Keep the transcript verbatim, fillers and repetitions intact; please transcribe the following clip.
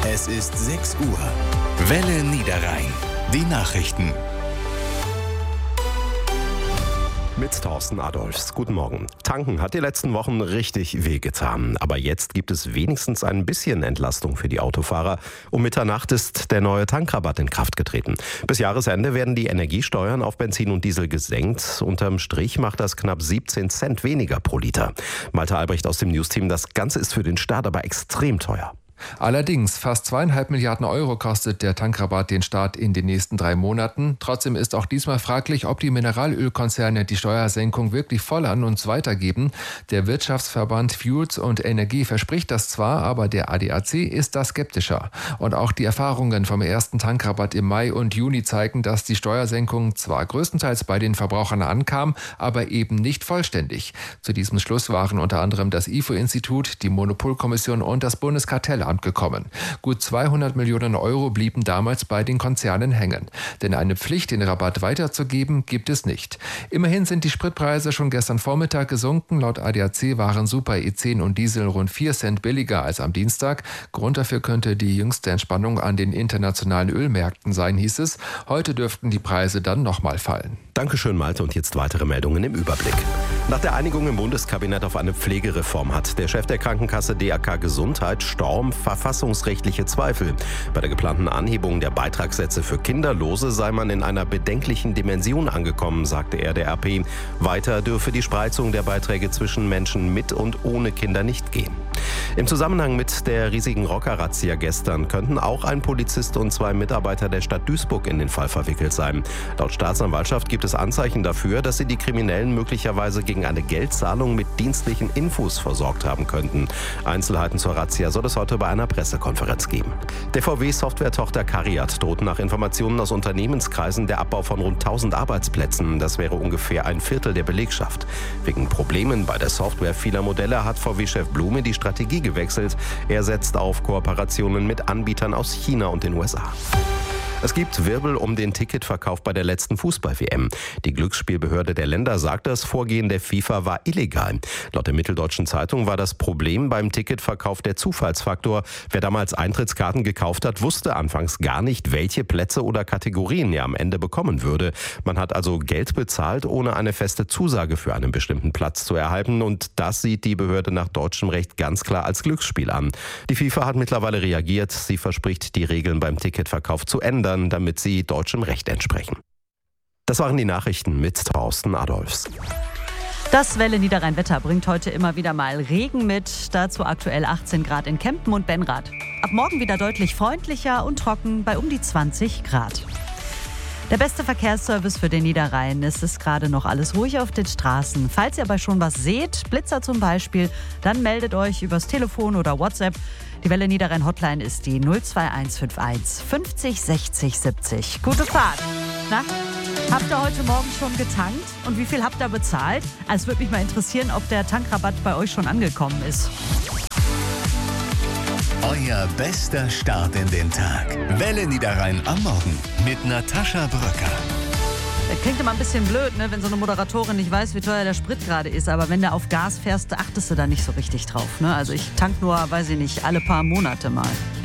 Es ist sechs Uhr. Welle Niederrhein. Die Nachrichten. Mit Thorsten Adolfs. Guten Morgen. Tanken hat die letzten Wochen richtig wehgetan. Aber jetzt gibt es wenigstens ein bisschen Entlastung für die Autofahrer. Um Mitternacht ist der neue Tankrabatt in Kraft getreten. Bis Jahresende werden die Energiesteuern auf Benzin und Diesel gesenkt. Unterm Strich macht das knapp siebzehn Cent weniger pro Liter. Malte Albrecht aus dem Newsteam. Das Ganze ist für den Staat aber extrem teuer. Allerdings, fast zweieinhalb Milliarden Euro kostet der Tankrabatt den Staat in den nächsten drei Monaten. Trotzdem ist auch diesmal fraglich, ob die Mineralölkonzerne die Steuersenkung wirklich voll an uns weitergeben. Der Wirtschaftsverband Fuels und Energie verspricht das zwar, aber der A D A C ist da skeptischer. Und auch die Erfahrungen vom ersten Tankrabatt im Mai und Juni zeigen, dass die Steuersenkung zwar größtenteils bei den Verbrauchern ankam, aber eben nicht vollständig. Zu diesem Schluss waren unter anderem das I F O-Institut, die Monopolkommission und das Bundeskartellamt gekommen. Gut zweihundert Millionen Euro blieben damals bei den Konzernen hängen. Denn eine Pflicht, den Rabatt weiterzugeben, gibt es nicht. Immerhin sind die Spritpreise schon gestern Vormittag gesunken. Laut A D A C waren Super E zehn und Diesel rund vier Cent billiger als am Dienstag. Grund dafür könnte die jüngste Entspannung an den internationalen Ölmärkten sein, hieß es. Heute dürften die Preise dann nochmal fallen. Dankeschön, Malte. Und jetzt weitere Meldungen im Überblick. Nach der Einigung im Bundeskabinett auf eine Pflegereform hat der Chef der Krankenkasse D A K Gesundheit, Storm, verfassungsrechtliche Zweifel. Bei der geplanten Anhebung der Beitragssätze für Kinderlose sei man in einer bedenklichen Dimension angekommen, sagte er der R P. Weiter dürfe die Spreizung der Beiträge zwischen Menschen mit und ohne Kinder nicht gehen. Im Zusammenhang mit der riesigen Rocker-Razzia gestern könnten auch ein Polizist und zwei Mitarbeiter der Stadt Duisburg in den Fall verwickelt sein. Laut Staatsanwaltschaft gibt es Anzeichen dafür, dass sie die Kriminellen möglicherweise gegen eine Geldzahlung mit dienstlichen Infos versorgt haben könnten. Einzelheiten zur Razzia soll es heute bei einer Pressekonferenz geben. Der V W-Software-Tochter Cariad droht nach Informationen aus Unternehmenskreisen der Abbau von rund tausend Arbeitsplätzen. Das wäre ungefähr ein Viertel der Belegschaft. Wegen Problemen bei der Software vieler Modelle hat V W-Chef Blume die Strategie gewechselt. Er setzt auf Kooperationen mit Anbietern aus China und den U S A. Es gibt Wirbel um den Ticketverkauf bei der letzten Fußball-W M. Die Glücksspielbehörde der Länder sagt, das Vorgehen der FIFA war illegal. Laut der Mitteldeutschen Zeitung war das Problem beim Ticketverkauf der Zufallsfaktor. Wer damals Eintrittskarten gekauft hat, wusste anfangs gar nicht, welche Plätze oder Kategorien er am Ende bekommen würde. Man hat also Geld bezahlt, ohne eine feste Zusage für einen bestimmten Platz zu erhalten. Und das sieht die Behörde nach deutschem Recht ganz klar als Glücksspiel an. Die FIFA hat mittlerweile reagiert. Sie verspricht, die Regeln beim Ticketverkauf zu ändern, damit sie deutschem Recht entsprechen. Das waren die Nachrichten mit Thorsten Adolfs. Das Welle Niederrhein-Wetter bringt heute immer wieder mal Regen mit. Dazu aktuell achtzehn Grad in Kempen und Benrath. Ab morgen wieder deutlich freundlicher und trocken bei um die zwanzig Grad. Der beste Verkehrsservice für den Niederrhein. Es ist gerade noch alles ruhig auf den Straßen. Falls ihr aber schon was seht, Blitzer zum Beispiel, dann meldet euch übers Telefon oder WhatsApp. Die Welle Niederrhein Hotline ist die null zwei eins fünf eins fünfzig sechzig siebzig. Gute Fahrt. Na, habt ihr heute Morgen schon getankt? Und wie viel habt ihr bezahlt? Also, es würde mich mal interessieren, ob der Tankrabatt bei euch schon angekommen ist. Euer bester Start in den Tag. Welle Niederrhein am Morgen mit Natascha Bröcker. Das klingt immer ein bisschen blöd, ne, wenn so eine Moderatorin nicht weiß, wie teuer der Sprit gerade ist. Aber wenn du auf Gas fährst, achtest du da nicht so richtig drauf. Ne? Also ich tank nur, weiß ich nicht, alle paar Monate mal.